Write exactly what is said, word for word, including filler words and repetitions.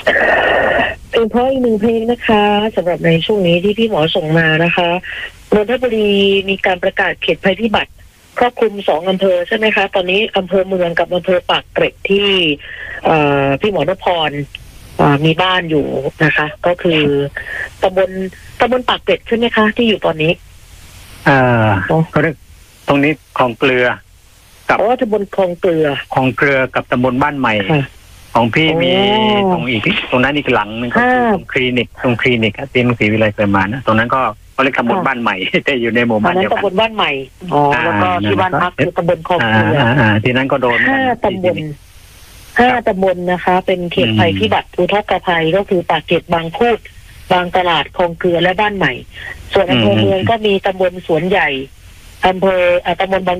เพลงเพราะอีกหนึ่งเพลงนะคะสำหรับในช่วงนี้ที่พี่หมอส่งมานะคะนนทบุรีมีการประกาศเขตภัยพิบัติครอบคลุมสองอำเภอใช่ไหมคะตอนนี้อำเภอเมืองกับอำเภอปากเกร็ดที่พี่หมอนพรมีบ้านอยู่นะคะก็คือตำบลตำบลปากเกร็ดใช่ไหมคะที่อยู่ตอนนี้อ่าก็ตรงนี้คลองเกลือกับตำบลคลองเกลือคลองเกลือกับตำบลบ้านใหม่ของพี่มีตรงอีกตรงนั้นอีกหลังนึงก็คือตรงคลินิกตรงคลินิกที่มังสีวิไลเคยมานะตรงนั้นก็เขาเรียกตำบลบ้านใหม่แต่อยู่ในหมู่บ้านเดียวกันตำบลบ้านใหม่อ๋อแล้วก็ที่บ้านพักคือตำบลคลองเกลือที่นั้นก็โดนห้าตำบลห้าตำบลนะคะเป็นเขตภัยพิบัติอุทกภัยก็คือปากเกร็ดบางพูดบางตลาดคลองเกลือและบ้านใหม่ส่วนอำเภอเมืองก็มีตำบลสวนใหญ่อำเภอตำบลบาง